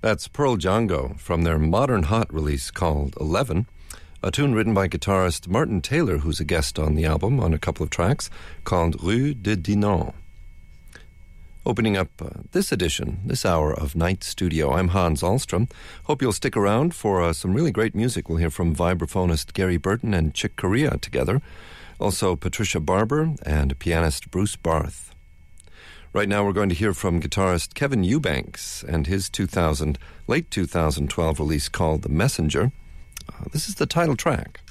That's Pearl Django from their modern hot release called 11, a tune written by guitarist Martin Taylor, who's a guest on the album on a couple of tracks, called Rue de Dinan. Opening up this edition, this hour of Night Studio, I'm Hans Ahlstrom. Hope you'll stick around for some really great music. We'll hear from vibraphonist Gary Burton and Chick Corea together, also Patricia Barber and pianist Bruce Barth. Right now we're going to hear from guitarist Kevin Eubanks and his late 2012 release called The Messenger. This is the title track.